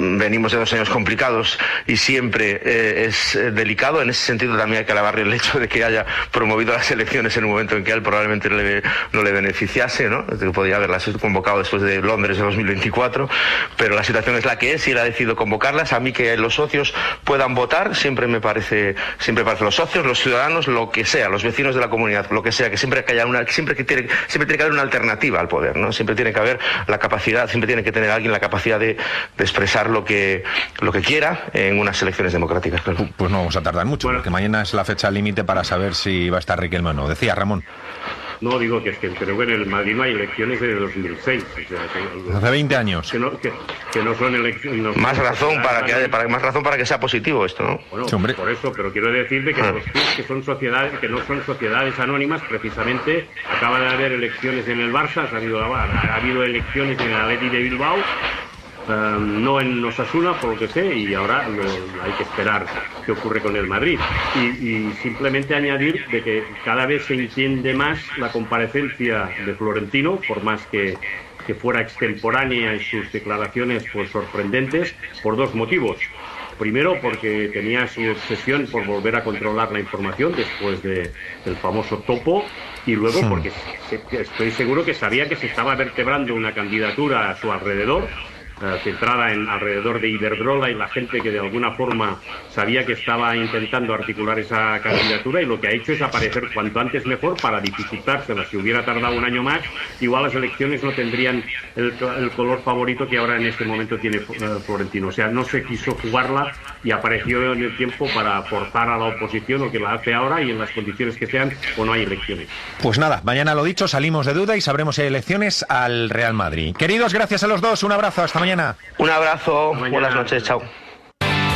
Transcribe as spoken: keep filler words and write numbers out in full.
venimos de dos años complicados y siempre eh, es eh, delicado. En ese sentido también hay que alabarle el hecho de que haya promovido las elecciones en un momento en que a él probablemente no le, no le beneficiase, ¿no? Que podría haberlas convocado después de Londres de dos mil veinticuatro, pero la situación es la que es y él ha decidido convocarlas. A mí que los socios puedan votar siempre me parece, siempre parece los socios, los ciudadanos, lo que sea, los vecinos de la comunidad, lo que sea, que siempre que haya una, siempre que tiene, siempre tiene que haber una alternativa al poder, ¿no? Siempre tiene que haber la capacidad, siempre tiene que tener alguien la capacidad de, de expresar lo que, lo que quiera en unas elecciones democráticas. Claro. Pues no vamos a tardar mucho, bueno, porque mañana es la fecha límite para saber si va a estar Riquelme o no. Decía Ramón. No, digo que es que creo que en el Madrid no hay elecciones desde dos mil seis. O sea, que, hace veinte años. Que no, que, que no son elecciones. No más razón para que haya, para, más razón para que sea positivo esto, ¿no? Bueno, sí, hombre. Por eso, pero quiero decirte que ah. los clubes que son sociedades, que no son sociedades anónimas, precisamente acaba de haber elecciones en el Barça, ha habido, ha habido elecciones en el Athletic de Bilbao. Um, no en Osasuna, por lo que sé, y ahora lo, hay que esperar qué ocurre con el Madrid. Y, y simplemente añadir de que cada vez se entiende más la comparecencia de Florentino, por más que, que fuera extemporánea en sus declaraciones pues sorprendentes, por dos motivos. Primero, porque tenía su obsesión por volver a controlar la información después de, del famoso topo, y luego sí. porque se, estoy seguro que sabía que se estaba vertebrando una candidatura a su alrededor, Uh, centrada en alrededor de Iberdrola y la gente que de alguna forma sabía que estaba intentando articular esa candidatura, y lo que ha hecho es aparecer cuanto antes mejor para dificultársela. Si hubiera tardado un año más, igual las elecciones no tendrían el, el color favorito que ahora en este momento tiene uh, Florentino. O sea, no se quiso jugarla y apareció en el tiempo para forzar a la oposición, lo que la hace ahora, y en las condiciones que sean, o no hay elecciones. Pues nada, mañana lo dicho, salimos de duda y sabremos si hay elecciones al Real Madrid. Queridos, gracias a los dos, un abrazo, hasta mañana. Un abrazo, buenas noches, chao.